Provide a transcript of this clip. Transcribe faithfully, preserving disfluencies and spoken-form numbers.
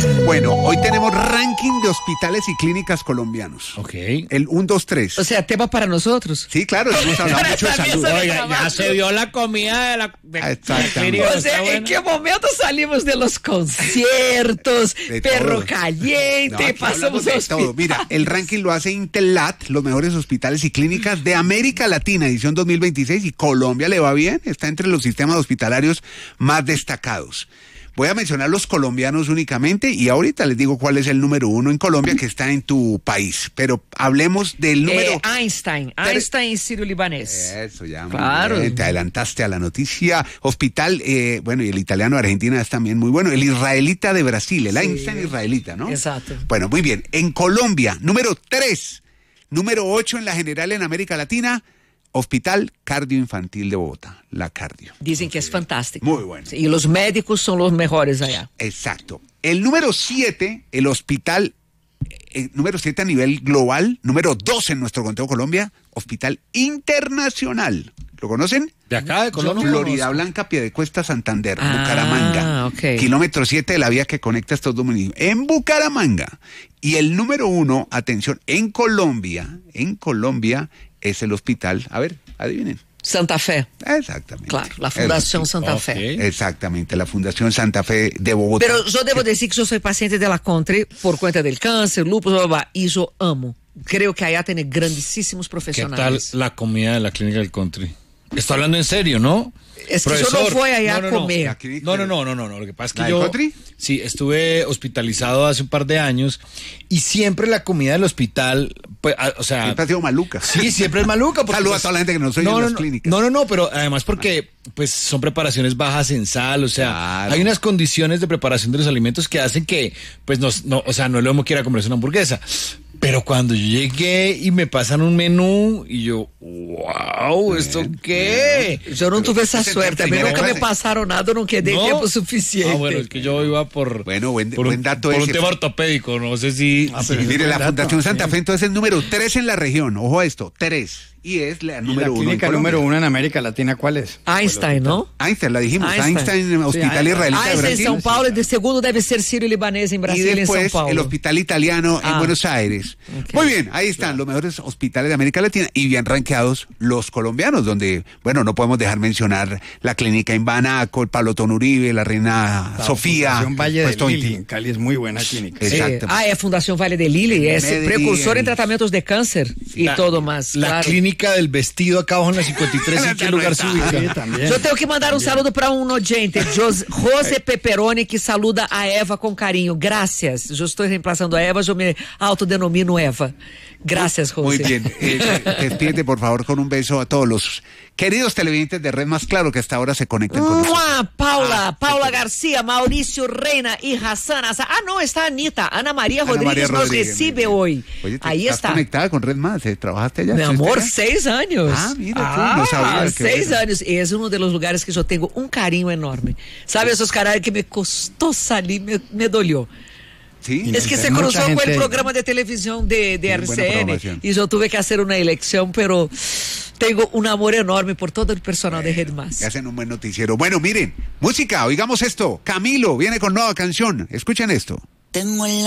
Bueno, hoy tenemos ranking de hospitales y clínicas colombianos. Ok. El uno, dos, tres. O sea, tema para nosotros. Sí, claro, hemos hablado mucho de salud. Oiga, ya se vio la comida de la, de, Exactamente. de la O clínica, sea, está ¿en buena. qué momento salimos de los conciertos, De perro todo. caliente, No, aquí pasamos hablamos de a todo. hospitales? Mira, el ranking lo hace Intelat, los mejores hospitales y clínicas de América Latina, edición dos mil veintiséis, y Colombia le va bien, está entre los sistemas hospitalarios más destacados. Voy a mencionar los colombianos únicamente y ahorita les digo cuál es el número uno en Colombia que está en tu país. Pero hablemos del número... Eh, Einstein, Einstein Sírio-Libanés. Eso ya, muy Claro. bien, te adelantaste a la noticia. Hospital, eh, bueno, y el italiano de Argentina es también muy bueno. El israelita de Brasil, el Sí. Einstein israelita, ¿no? Exacto. Bueno, muy bien. En Colombia, número tres, número ocho en la general en América Latina, Hospital Cardioinfantil de Bogotá, la cardio. Dicen que es fantástico. Muy bueno. Y los médicos son los mejores allá. Exacto. El número siete, el hospital, eh, número siete a nivel global, número dos en nuestro conteo Colombia, Hospital Internacional. ¿Lo conocen? De acá, de Colombia. Florida Blanca, Piedecuesta, Santander, Ah, Bucaramanga. ok. Kilómetro siete de la vía que conecta estos dos municipios. En Bucaramanga. Y el número uno, atención, en Colombia, en Colombia es el hospital, a ver, adivinen. Santa Fe. Exactamente. Claro, la Fundación El- Santa Ok. Fe. Exactamente, la Fundación Santa Fe de Bogotá. Pero yo debo decir que yo soy paciente de la Country por cuenta del cáncer, lupus, bla, bla, bla, y yo amo. Creo que allá tiene grandísimos ¿Qué tal profesionales. la comida de la clínica del country? Está hablando en serio, ¿no? Es que yo no voy allá no, no, a no. comer. La clínica- No, no, no, no, no, no. Lo que pasa es ¿La que del yo country? sí estuve hospitalizado hace un par de años y siempre la comida del hospital, pues, a- o sea, Siempre ha sido maluca. sí, siempre es maluca. porque, Saluda a pues, toda la gente que nos oye no, en no, las no, clínicas. No, no, no, pero además porque pues son preparaciones bajas en sal, o sea, Claro. hay unas condiciones de preparación de los alimentos que hacen que, pues, nos, no, o sea, no es lo mismo que ir a comerse una hamburguesa. Pero cuando yo llegué y me pasan un menú y yo, wow, ¿esto qué? Yo no tuve esa esa es suerte. A mí primera nunca me clase. pasaron nada, no quedé ¿No? tiempo suficiente. Ah, bueno, es que yo iba por, Bueno, buen- por, buen un, dato por un ese. tema ortopédico, no sé si... Ah, si- pero- Mire, la Buen dato, Fundación Santa sí. Fe entonces es el número tres en la región. Ojo a esto, tres. Y es la ¿Y la número uno en clínica Colombia. número uno en América Latina cuál es? Einstein, ¿no? Einstein, la dijimos. Einstein. Einstein, Hospital Einstein. Israelita de Einstein en Brasil. São Paulo y de segundo debe ser Sírio-Libanés en Y Brasil, en São después Paulo. el Hospital Italiano en Ah. Buenos Aires. Ok. Muy bien, ahí están los mejores hospitales de América Latina y bien rankeados los colombianos, donde, bueno, no podemos dejar mencionar la clínica en Banaco, el Pablo Ton Uribe, la Reina La Sofía. Fundación Valle de puesto Lili, en- en Cali es muy buena clínica. Eh, Sí. Exacto. Ah, es Fundación Valle de Lili, es Medellín. precursor en tratamientos de cáncer y La- todo más. La claro. clínica del vestido acá abajo en la cincuenta y tres, ¿en qué lugar se ubica? Sí, también. Eu tenho que mandar um saludo para um oyente, Jos- José Peperoni, que saluda a Eva com carinho. Gracias. Eu estou reemplazando a Eva, eu me autodenomino Eva. Gracias, José. Muy bien. Eh, despídete, por favor, con un beso a todos los queridos televidentes de Red Más Claro que hasta ahora se conectan con nosotros. Mua, Paula, Ah, Paula sí, Garcia, Mauricio Reina y Hassan Asa. Ah, no, está Anita. Ana María Ana Rodríguez María nos Rodríguez, recibe muy hoy. bien. Oye, te- Ahí estás está. conectada con Red Más, ¿eh? ¿Trabajaste allá? Mi ¿Estuviste amor, allá? seis años. Ah, mira tú, no sabía, qué seis bueno. anos. E esse é um dos lugares que eu tenho um carinho enorme. Sabe, esos caras que me custou salir, me, me dolió. Sí. Es que Hay se mucha cruzó con gente el ahí. programa de televisión de, de Sí, R buena C N programación. y yo tuve que hacer una elección, pero tengo un amor enorme por todo el personal de Red Más. Que hacen un buen noticiero. Bueno, miren, música, oigamos esto. Camilo viene con nueva canción. Escuchen esto. Tengo en la